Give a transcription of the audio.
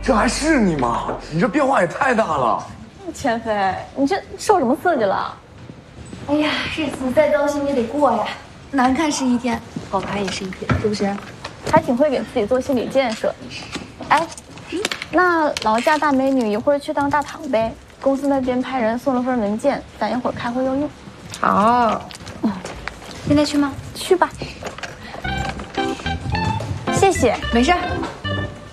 这还是你吗？你这变化也太大了。 千飞，你这受什么刺激了？ 哎呀，日子再糟心也得过呀，难看是一天，好看也是一天，是不是？ 还挺会给自己做心理建设。哎，那劳驾大美女一会儿去趟大堂呗，公司那边派人送了份文件，咱一会儿开会要用。 好，现在去吗？ 去吧。谢谢， 没事。